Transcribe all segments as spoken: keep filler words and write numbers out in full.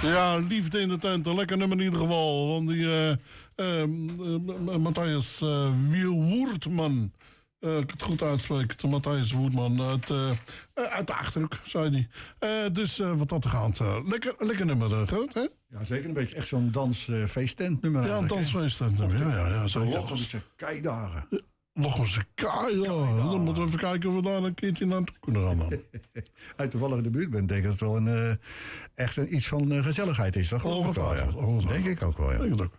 Ja, liefde in de tent. Een lekker nummer in ieder geval. Want die uh, uh, uh, Matthijs uh, Wielwoerdman, uh, ik het goed uitspreek, Matthijs Woerdman uit, uh, uit de Achterhoek, zei hij. Uh, dus uh, wat dat te gaan. Uh, lekker, lekker nummer, uh, groot, hè? Ja, zeker een beetje echt zo'n dansfeesttentnummer. Ja, een dansfeesttentnummer. Ja, ja, ja. Zo'n Lochemse keidagen. Lochemse kei, ja. Dan moeten we even kijken of we daar een keertje naartoe kunnen gaan. Dan. Uit toevallig in de buurt bent, denk ik dat het wel een, uh, echt een, iets van uh, gezelligheid is. Dat geloof ik wel, ja. Denk ik ook wel, ja. Denk ik ook.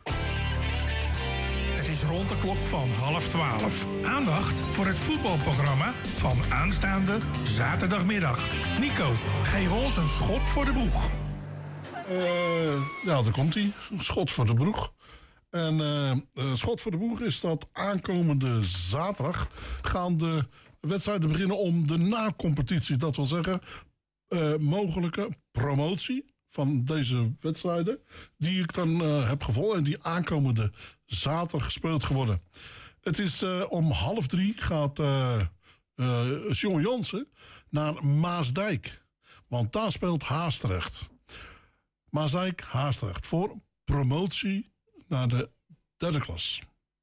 Het is rond de klok van half twaalf. Aandacht voor het voetbalprogramma van aanstaande zaterdagmiddag. Nico, geef ons een schot voor de boeg. Uh, ja, daar komt hij. Schot voor de boeg. En uh, uh, schot voor de boeg is dat aankomende zaterdag gaan de wedstrijden beginnen om de na-competitie. Dat wil zeggen, uh, mogelijke promotie van deze wedstrijden die ik dan uh, heb gevolgd en die aankomende zaterdag gespeeld geworden. Het is uh, om half drie gaat uh, uh, John Jansen naar Maasdijk. Want daar speelt Haastrecht. Maasdijk, Haastrecht voor promotie naar de derde klas.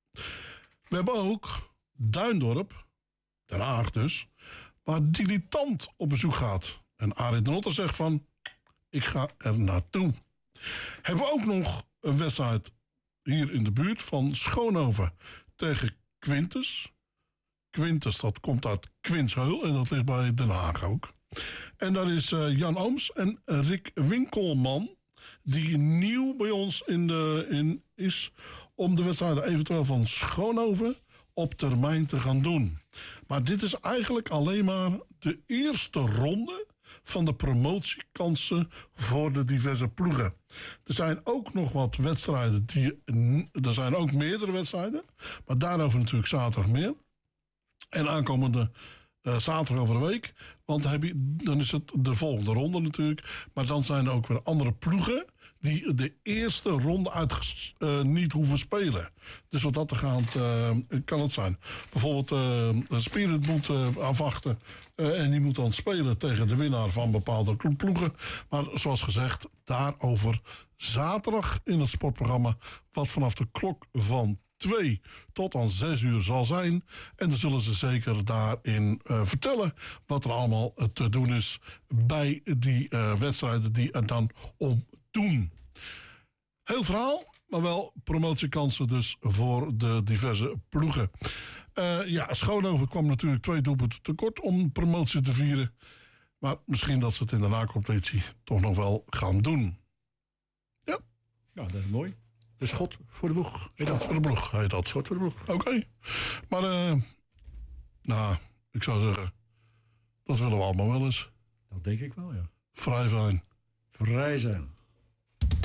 We hebben ook Duindorp, Den Haag dus, waar Dilettant op bezoek gaat. En Arie de Notter zegt van, ik ga er naartoe. Hebben we ook nog een wedstrijd hier in de buurt van Schoonhoven tegen Quintus. Quintus, dat komt uit Quintsheul en dat ligt bij Den Haag ook. En daar is uh, Jan Ooms en Rick Winkelman, die nieuw bij ons in de, in is om de wedstrijden eventueel van Schoonhoven op termijn te gaan doen. Maar dit is eigenlijk alleen maar de eerste ronde van de promotiekansen voor de diverse ploegen. Er zijn ook nog wat wedstrijden, die, er zijn ook meerdere wedstrijden, maar daarover natuurlijk zaterdag meer. En aankomende uh, zaterdag over een week, want heb je, dan is het de volgende ronde natuurlijk. Maar dan zijn er ook weer andere ploegen die de eerste ronde uit uh, niet hoeven spelen. Dus wat dat er gaat, uh, kan het zijn. Bijvoorbeeld uh, Spirit moet uh, afwachten uh, en die moet dan spelen tegen de winnaar van bepaalde ploegen. Maar zoals gezegd, daarover zaterdag in het sportprogramma, wat vanaf de klok van twee tot aan zes uur zal zijn. En dan zullen ze zeker daarin uh, vertellen wat er allemaal uh, te doen is bij die uh, wedstrijden die er dan om doen. Heel verhaal, maar wel promotiekansen dus voor de diverse ploegen. Uh, ja, Schoonhoven kwam natuurlijk twee doelpunten tekort om promotie te vieren. Maar misschien dat ze het in de na-competitie toch nog wel gaan doen. Ja. Ja, dat is mooi. De schot voor de boeg. Schot voor de boeg, heet dat. Schot voor de boeg. Oké. Okay. Maar, uh, nou, ik zou zeggen, dat willen we allemaal wel eens. Dat denk ik wel, ja. Vrij zijn. Vrij zijn.